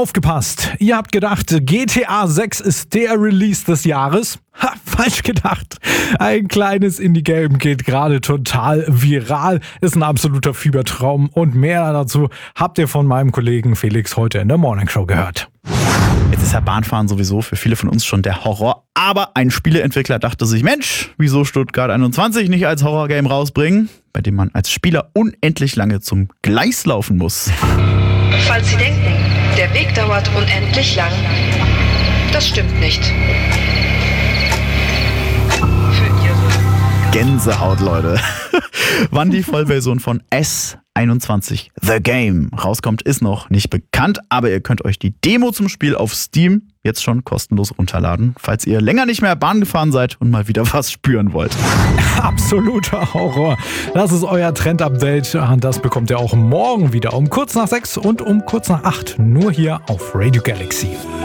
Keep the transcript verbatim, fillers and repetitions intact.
Aufgepasst, ihr habt gedacht, G T A sechs ist der Release des Jahres? Ha, falsch gedacht. Ein kleines Indie-Game geht gerade total viral, ist ein absoluter Fiebertraum und mehr dazu habt ihr von meinem Kollegen Felix heute in der Morning Show gehört. Jetzt ist ja Bahnfahren sowieso für viele von uns schon der Horror, aber ein Spieleentwickler dachte sich, Mensch, wieso Stuttgart einundzwanzig nicht als Horrorgame rausbringen, bei dem man als Spieler unendlich lange zum Gleis laufen muss. Falls Sie denken, der Weg dauert unendlich lang, das stimmt nicht. Für Ihre Gänsehaut, Leute. Wann die Vollversion von S einundzwanzig The Game rauskommt, ist noch nicht bekannt, aber ihr könnt euch die Demo zum Spiel auf Steam jetzt schon kostenlos runterladen, falls ihr länger nicht mehr Bahn gefahren seid und mal wieder was spüren wollt. Absoluter Horror. Das ist euer Trend-Update. Das bekommt ihr auch morgen wieder um kurz nach sechs und um kurz nach acht. Nur hier auf Radio Galaxy.